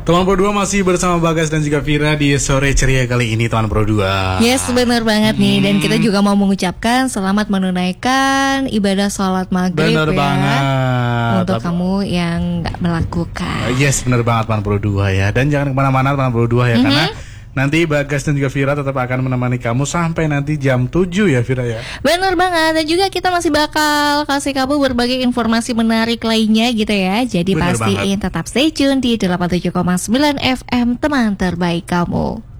Teman Pro 2 masih bersama Bagas dan juga Vira di sore ceria kali ini, teman Pro 2. Yes, benar banget nih. Dan kita juga mau mengucapkan selamat menunaikan ibadah sholat maghrib. Bener banget. Untuk kamu yang gak melakukan. Yes, bener banget teman Pro 2 ya. Dan jangan kemana-mana teman Pro 2 ya, karena nanti Bagas dan juga Vira tetap akan menemani kamu sampai nanti jam 7 ya Vira ya. Bener banget. Dan juga kita masih bakal kasih kamu berbagai informasi menarik lainnya gitu ya. Jadi Bener pastiin banget. tetap stay tune di 87,9 FM, teman terbaik kamu.